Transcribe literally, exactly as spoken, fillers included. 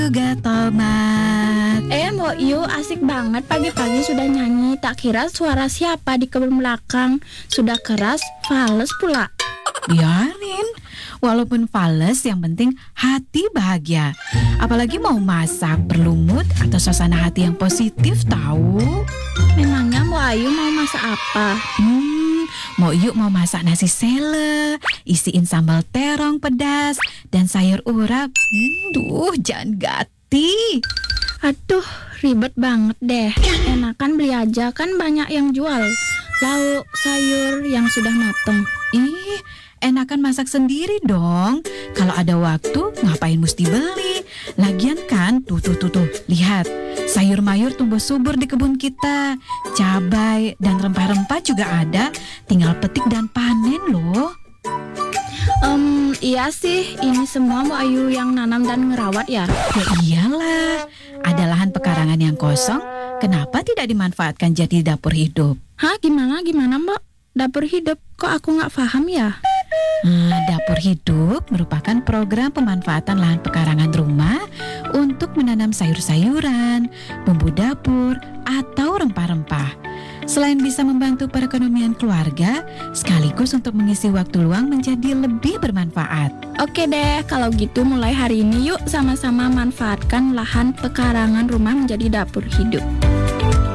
juga tomat. Eh, Mbok Yu, asik banget pagi-pagi sudah nyanyi. Tak kira suara siapa di kebun belakang. Sudah keras, fales pula. Biarin, walaupun fales yang penting hati bahagia. Apalagi mau masak, perlu mood atau suasana hati yang positif tahu. Memangnya Mbok Ayu mau masak apa? Hmm, mau yuk mau masak nasi sele, isiin sambal terong pedas dan sayur urap. Hmm, duh, jangan gati. Aduh, ribet banget deh. Enakan beli aja, kan banyak yang jual lauk sayur yang sudah mateng. Ih, enakan masak sendiri dong. Kalau ada waktu, ngapain mesti beli? Lagian kan, tuh tuh tuh tuh, lihat. Sayur mayur tumbuh subur di kebun kita. Cabai dan rempah-rempah juga ada. Tinggal petik dan panen loh. Um, iya sih, ini semua Mbok Ayu yang nanam dan ngerawat ya? Ya iyalah, ada lahan pekarangan yang kosong. Kenapa tidak dimanfaatkan jadi dapur hidup? Hah, gimana, gimana Mbok? Dapur hidup, kok aku nggak paham ya? Hmm, dapur hidup merupakan program pemanfaatan lahan pekarangan rumah untuk menanam sayur-sayuran, bumbu dapur, atau rempah-rempah. Selain bisa membantu perekonomian keluarga, sekaligus untuk mengisi waktu luang menjadi lebih bermanfaat. Oke deh, kalau gitu mulai hari ini yuk sama-sama manfaatkan lahan pekarangan rumah menjadi dapur hidup.